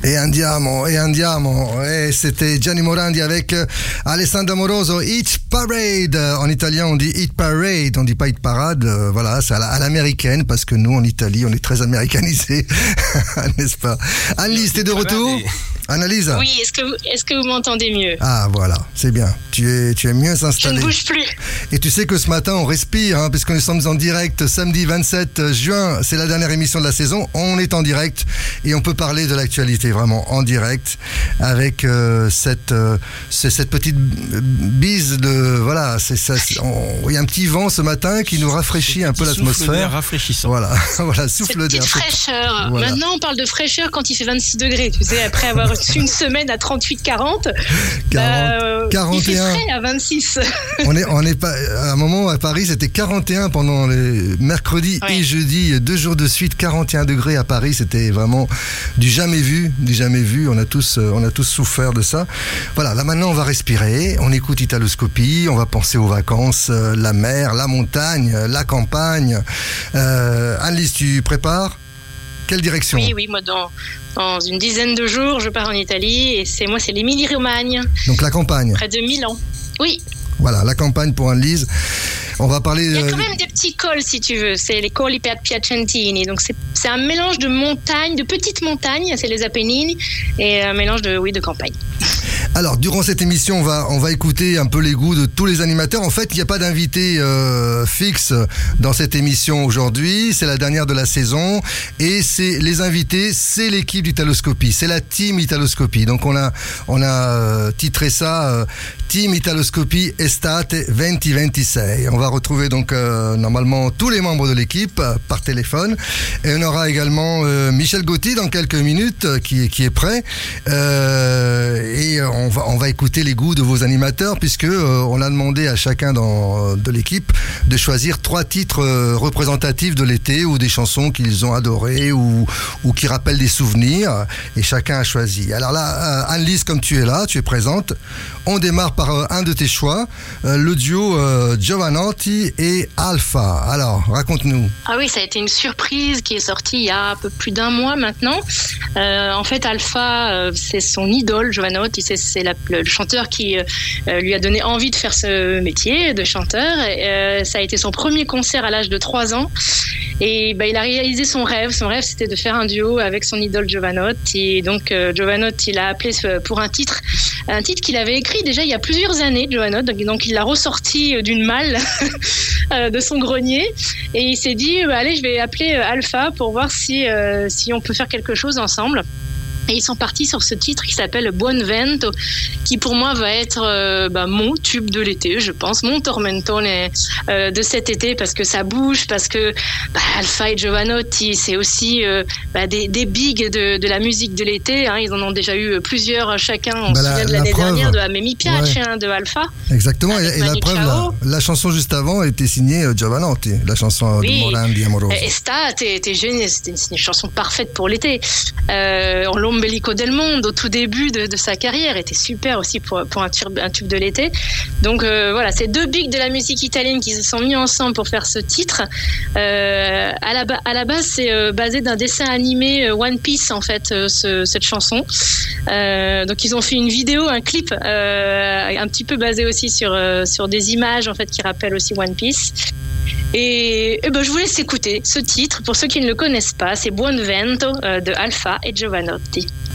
E andiamo. E c'était Gianni Morandi avec Alessandro Amoroso, Hit Parade. En italien, on dit Hit Parade, on dit pas Hit Parade. Voilà, c'est à l'américaine, parce que nous, en Italie, on est très américanisés, n'est-ce pas? Annelise, t'es de retour? Annalise? Oui, est-ce que vous m'entendez mieux? Ah, voilà, c'est bien. Tu es mieux installé. Je ne bouge plus. Et tu sais que ce matin, on respire, puisque nous sommes en direct samedi 27 juin. C'est la dernière émission de la saison. On est en direct et on peut parler de l'actualité vraiment en direct avec cette petite bise de... Voilà, il y a un petit vent ce matin qui nous rafraîchit un peu l'atmosphère. Souffle d'air rafraîchissant. Voilà, souffle d'air. Petite fraîcheur. Voilà. Maintenant, on parle de fraîcheur quand il fait 26 degrés. Tu sais, après avoir une semaine à 38-40, 41. il fait frais à 26. On est pas, à un moment à Paris, c'était 41 pendant les mercredis et jeudi, 2 jours de suite, 41 degrés à Paris. C'était vraiment du jamais vu. On a tous souffert de ça. Voilà, là maintenant on va respirer, on écoute Italoscopie, on va penser aux vacances, la mer, la montagne, la campagne. Annelise, tu prépares? Quelle direction? Oui, moi dans une dizaine de jours, je pars en Italie et c'est l'Émilie-Romagne. Donc la campagne. Près de Milan. Oui. Voilà, la campagne pour Annelise. On va parler. Il y a quand même des petits cols, si tu veux. C'est les Colli Piacentini. Donc c'est un mélange de montagnes, de petites montagnes, c'est les Apennines, et un mélange de campagne. Alors, durant cette émission, on va écouter un peu les goûts de tous les animateurs. En fait, il n'y a pas d'invité fixe dans cette émission aujourd'hui. C'est la dernière de la saison. Et c'est les invités, c'est l'équipe d'Italoscopie. C'est la team Italoscopie. Donc, on a titré ça Team Italoscopie Estate 2026. On va retrouver donc normalement tous les membres de l'équipe par téléphone. Et on aura également Michel Gauthier dans quelques minutes qui est prêt. Et on va écouter les goûts de vos animateurs, puisque on a demandé à chacun de l'équipe de choisir 3 titres représentatifs de l'été, ou des chansons qu'ils ont adorées ou qui rappellent des souvenirs, et chacun a choisi. Alors là, Annelise, comme tu es là, tu es présente, on démarre par un de tes choix, le duo Jovanotti et Alpha. Alors, raconte-nous. Ah oui, ça a été une surprise qui est sortie il y a un peu plus d'un mois maintenant. En fait, Alpha, c'est son idole, Jovanotti, c'est le chanteur qui lui a donné envie de faire ce métier de chanteur. Ça a été son premier concert à l'âge de 3 ans. Et il a réalisé son rêve. Son rêve, c'était de faire un duo avec son idole Jovanotti. Et donc, Jovanotti l'a appelé pour un titre qu'il avait écrit déjà il y a plusieurs années, Jovanotti. Donc, il l'a ressorti d'une malle de son grenier. Et il s'est dit, allez, je vais appeler Alpha pour voir si on peut faire quelque chose ensemble. Et ils sont partis sur ce titre qui s'appelle Buon Vento, qui pour moi va être mon tube de l'été, je pense, mon tormentone de cet été, parce que ça bouge, parce que Alpha et Jovanotti, c'est aussi des bigs de la musique de l'été. Ils en ont déjà eu plusieurs chacun. On se souvient de l'année dernière de A Me Mi Piace, de Alpha. Exactement, et la preuve, la chanson juste avant était signée Jovanotti, la chanson de Morandi Amoroso. Estate était génial, c'était une chanson parfaite pour l'été. L'ombelico del mondo, au tout début de sa carrière, était super aussi pour un tube de l'été. Donc voilà, c'est 2 bigs de la musique italienne qui se sont mis ensemble pour faire ce titre. À la base, c'est basé d'un dessin animé One Piece, en fait, cette chanson. Donc ils ont fait une vidéo, un clip un petit peu basé aussi sur des images en fait qui rappellent aussi One Piece. Et je vous laisse écouter ce titre. Pour ceux qui ne le connaissent pas, c'est Buon Vento de Alpha et Jovanotti.